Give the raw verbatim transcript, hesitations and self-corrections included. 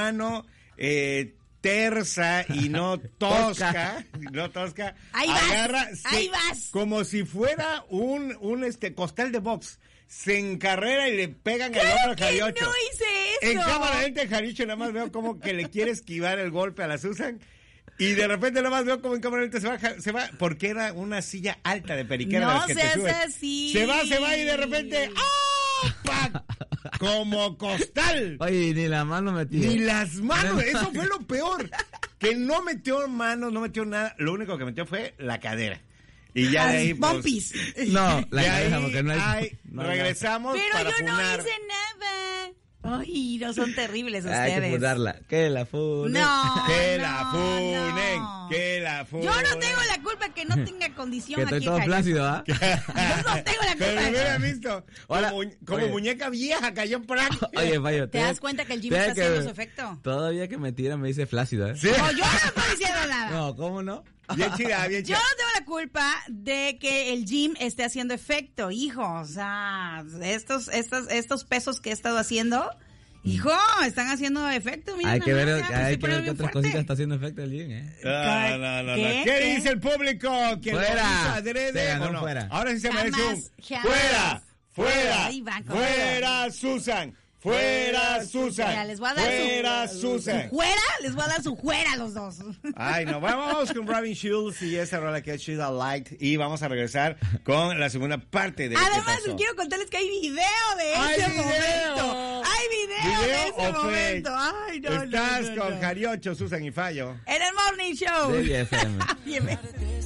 mano eh, tersa y no tosca, no tosca, ahí vas, agarra ahí se, vas. como si fuera un, un este costal de box. Se encarrera y le pegan el hombro a Jariocho. No hice eso. En cámara lenta, Jariocho nada más veo como que le quiere esquivar el golpe a la Susan. Y de repente nada más veo como en cámara lenta se va, se va, porque era una silla alta de periquera. No de las que seas te subes. así. Se va, se va y de repente, ¡oh! ¡Pac! Como costal. Oye, ni la mano metió. Ni las manos, eso fue lo peor. Que no metió manos, no metió nada. Lo único que metió fue la cadera. Y ya de ahí, pues, Bumpis. No, la de cadera, ahí, porque no hay... ay, no hay regresamos Pero para yo funar. no hice nada. Ay, no son terribles ustedes. Hay que funarla. Que la funen. No. Que no, la funen, no. que la funen. Yo no tengo la culpa que no tenga condición Que estoy aquí. todo Jairo. plácido, ¿ah? Yo no tengo la Pero culpa. me hubiera visto. Ahora, como como oye. muñeca vieja cayó en práctica. Oye, Payo. ¿Te das cuenta que el Jimmy te- está que- haciendo su efecto? Todavía que me tira me dice flácido, ¿eh? Sí. No, yo no estoy diciendo nada. No, ¿cómo no? Bien chida, bien Yo chida. no tengo la culpa de que el gym esté haciendo efecto, hijo. O sea, estos, estos, estos pesos que he estado haciendo, hijo, están haciendo efecto. Mira, Hay que nada ver, más, ya, hay se que pone ver qué bien otras fuerte. cositas está haciendo efecto el gym, ¿eh? No, no, no, no. ¿Qué? ¿Qué, ¿Qué? dice el público? ¿Que Fuera. lo hizo adrede Se ganó o no? fuera. Ahora sí se Jamás, merece un jamás. fuera, fuera, Ahí van con fuera, Susan, fuera, Susan, Mira, les voy a dar fuera, su, Susan. su juera, les voy a dar su juera a los dos. Ay, no, vamos con Robin Schulz y esa rola que es She's a Light y vamos a regresar con la segunda parte de Además, ¿Qué pasó? quiero contarles que hay video de ¡Hay ese video! momento. Hay video, de ¿Video ese o fake? momento. Ay, no, Estás no, no, con no. Jariocho, Susan y Fallo. En el Morning Show. De B F M. Bien, bien.